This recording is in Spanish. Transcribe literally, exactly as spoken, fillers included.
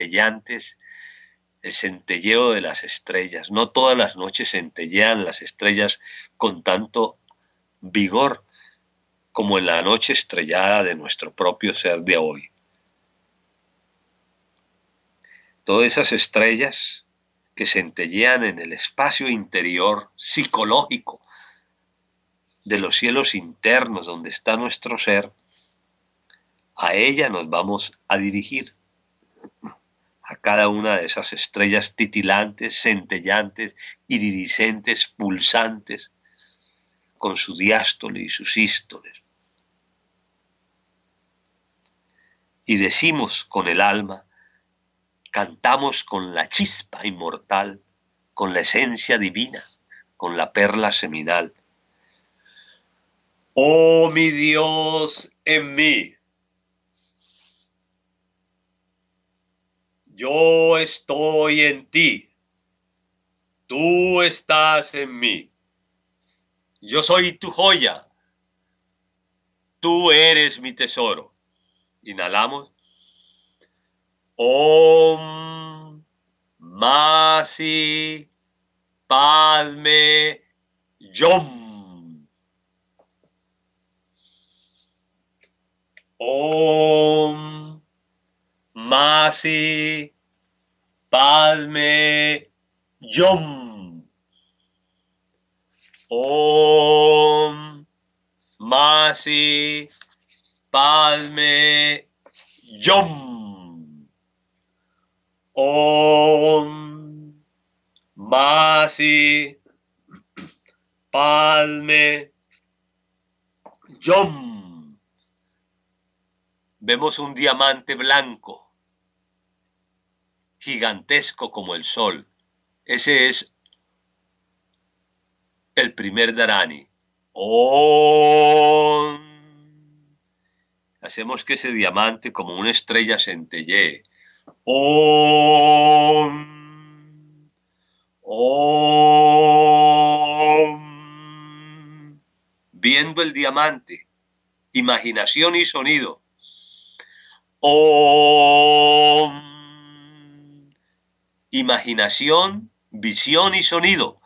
centelleantes, el centelleo de las estrellas. No todas las noches centellean las estrellas con tanto vigor como en la noche estrellada de nuestro propio ser de hoy. Todas esas estrellas que centellean en el espacio interior psicológico de los cielos internos donde está nuestro ser, a ella nos vamos a dirigir, a cada una de esas estrellas titilantes, centellantes, iridiscentes, pulsantes, con su diástole y sus sístoles. Y decimos con el alma, cantamos con la chispa inmortal, con la esencia divina, con la perla seminal. Oh mi Dios en mí, yo estoy en ti, tú estás en mí, yo soy tu joya, tú eres mi tesoro. Inhalamos. Om Masi Padme Yom. Om Masi Padme Yom. Om Masi Padme Yom. Om Masi Padme Yom. Vemos un diamante blanco, gigantesco como el sol. Ese es el primer Dharani. Om. Hacemos que ese diamante como una estrella centellee. Om. Om. Viendo el diamante, imaginación y sonido. Om. Imaginación, visión y sonido.